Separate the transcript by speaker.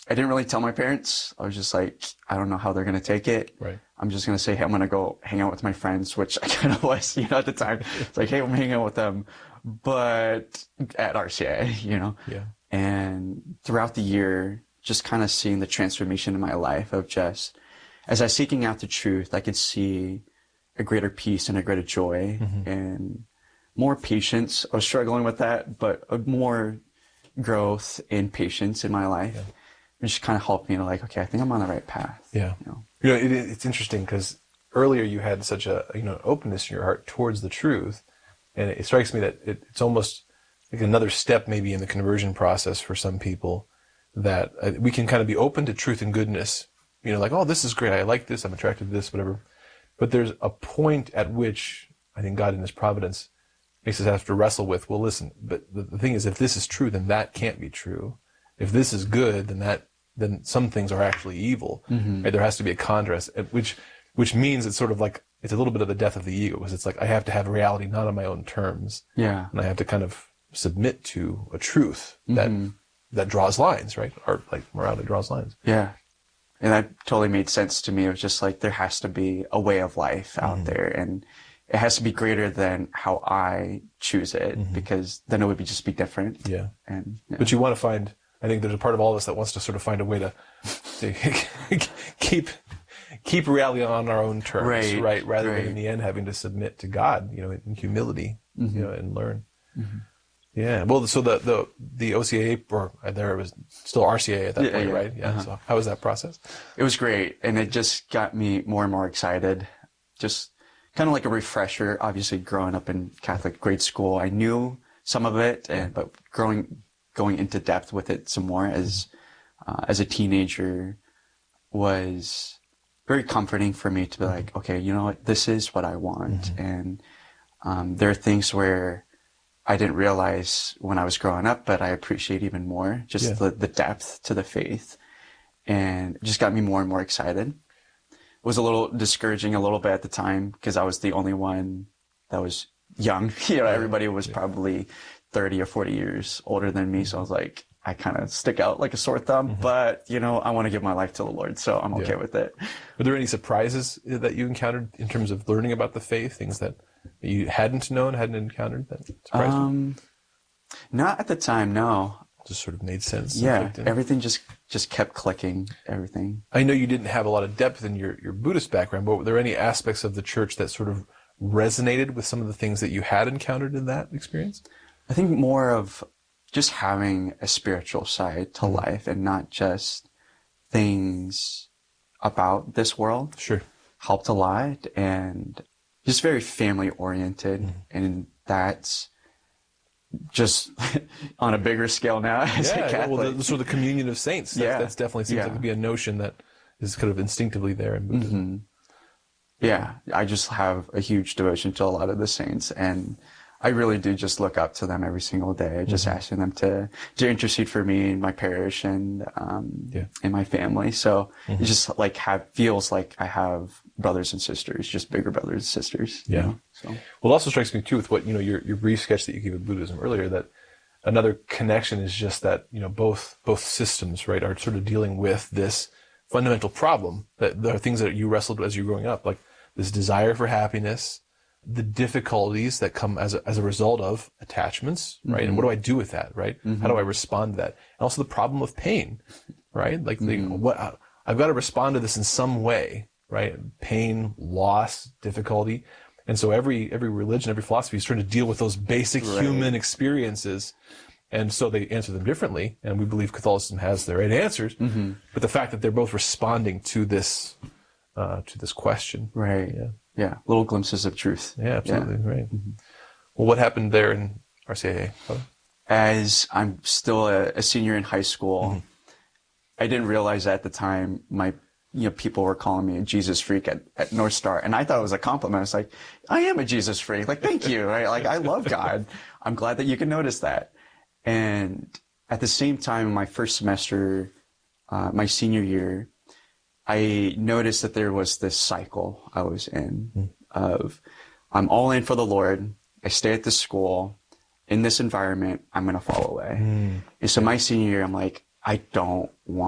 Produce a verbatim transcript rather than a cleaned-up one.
Speaker 1: I didn't really tell my parents. I was just like, I don't know how they're going to take it.
Speaker 2: Right.
Speaker 1: I'm just going to say, hey, I'm going to go hang out with my friends, which I kind of was, you know, at the time. It's like, hey, I'm hanging out with them, but at R C A, you know?
Speaker 2: Yeah.
Speaker 1: And throughout the year, just kind of seeing the transformation in my life of just, as I was seeking out the truth, I could see a greater peace and a greater joy mm-hmm. and more patience. I was struggling with that, but a more growth in patience in my life. Yeah. It just kind of helped me to like, okay, I think I'm on the right path.
Speaker 2: Yeah.
Speaker 1: You know,
Speaker 2: you know it, it's interesting because earlier you had such a, you know, openness in your heart towards the truth. And it strikes me that it, it's almost like another step maybe in the conversion process for some people that uh, we can kind of be open to truth and goodness. You know, like, oh, this is great. I like this. I'm attracted to this, whatever. But there's a point at which I think God in his providence makes us have to wrestle with, well, listen, but the, the thing is, if this is true, then that can't be true. If this is good, then that, then some things are actually evil. Mm-hmm. Right? There has to be a contrast, which, which means it's sort of like, it's a little bit of the death of the ego, because it's like, I have to have reality not on my own terms.
Speaker 1: Yeah.
Speaker 2: And I have to kind of submit to a truth that, mm-hmm. that draws lines, right? Or like morality draws lines.
Speaker 1: Yeah. And that totally made sense to me. It was just like, there has to be a way of life out mm-hmm. there, and it has to be greater than how I choose it, mm-hmm. because then it would be just be different.
Speaker 2: Yeah.
Speaker 1: And yeah.
Speaker 2: But you want to find, I think there's a part of all of us that wants to sort of find a way to, to keep keep reality on our own terms,
Speaker 1: right?
Speaker 2: right? Rather
Speaker 1: right.
Speaker 2: than in the end having to submit to God, you know, in humility, mm-hmm. you know, and learn. Mm-hmm. Yeah. Well, so the the the O C A, or there it was still R C A at that
Speaker 1: yeah,
Speaker 2: point,
Speaker 1: yeah.
Speaker 2: right? Yeah.
Speaker 1: Uh-huh.
Speaker 2: So how was that process?
Speaker 1: It was great, and it just got me more and more excited. Just kind of like a refresher. Obviously, growing up in Catholic grade school, I knew some of it, and but growing going into depth with it some more as uh, as a teenager was very comforting for me to be like, okay, you know what, this is what I want. Mm-hmm. And um, there are things where I didn't realize when I was growing up, but I appreciate even more just yeah. the, the depth to the faith, and it just got me more and more excited. It was a little discouraging a little bit at the time because I was the only one that was young. You know, everybody was yeah. probably thirty or forty years older than me. So I was like, I kind of stick out like a sore thumb, mm-hmm. but you know, I want to give my life to the Lord, so I'm okay yeah. with it.
Speaker 2: Were there any surprises that you encountered in terms of learning about the faith, things that you hadn't known, hadn't encountered that surprised
Speaker 1: um, you? Not at the time, no.
Speaker 2: Just sort of made sense.
Speaker 1: Yeah, everything just, just kept clicking, everything.
Speaker 2: I know you didn't have a lot of depth in your, your Buddhist background, but were there any aspects of the church that sort of resonated with some of the things that you had encountered in that experience?
Speaker 1: I think more of just having a spiritual side to mm-hmm. life and not just things about this world.
Speaker 2: Sure.
Speaker 1: Helped a lot, and just very family oriented. Mm-hmm. And that's just on a bigger scale now as
Speaker 2: yeah,
Speaker 1: a Catholic.
Speaker 2: Well, the, sort of the communion of saints. That's,
Speaker 1: yeah.
Speaker 2: that's definitely seems
Speaker 1: yeah.
Speaker 2: like to be a notion that is kind of instinctively there in Buddhism.
Speaker 1: Mm-hmm. Yeah, I just have a huge devotion to a lot of the saints, and I really do just look up to them every single day, just mm-hmm. asking them to, to intercede for me and my parish and, um,
Speaker 2: yeah.
Speaker 1: and my family. So
Speaker 2: mm-hmm.
Speaker 1: it just like have, feels like I have brothers and sisters, just bigger brothers and sisters.
Speaker 2: Yeah.
Speaker 1: You know? So.
Speaker 2: Well, it also strikes me too with what, you know, your, your brief sketch that you gave of Buddhism earlier, that another connection is just that, you know, both, both systems, right, are sort of dealing with this fundamental problem, that there are things that you wrestled with as you were growing up, like this desire for happiness, the difficulties that come as a, as a result of attachments, right? Mm-hmm. And what do I do with that, right? Mm-hmm. How do I respond to that? And also the problem of pain, right? Like, mm-hmm. the, what I've got to respond to this in some way, right? Pain, loss, difficulty. And so every every religion, every philosophy is trying to deal with those basic right. human experiences. And so they answer them differently. And we believe Catholicism has the right answers. Mm-hmm. But the fact that they're both responding to this uh, to this question.
Speaker 1: Right.
Speaker 2: Yeah.
Speaker 1: Yeah, little glimpses of truth.
Speaker 2: Yeah, absolutely, yeah. right. Mm-hmm. Well, what happened there in R C A?
Speaker 1: As I'm still a, a senior in high school, mm-hmm. I didn't realize at the time my, you know, people were calling me a Jesus freak at, at North Star, and I thought it was a compliment. I was like, I am a Jesus freak. Like, thank you. Right? Like, I love God. I'm glad that you can notice that. And at the same time, my first semester, uh, my senior year, I noticed that there was this cycle I was in mm. of I'm all in for the Lord. I stay at this school. In this environment, I'm going to fall away. Mm. And so my senior year, I'm like, I don't want